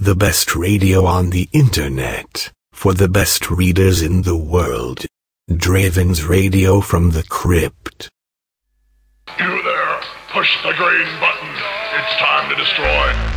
The best radio on the internet. For the best readers in the world. Draven's Radio from the Crypt. You there, push the green button. It's time to destroy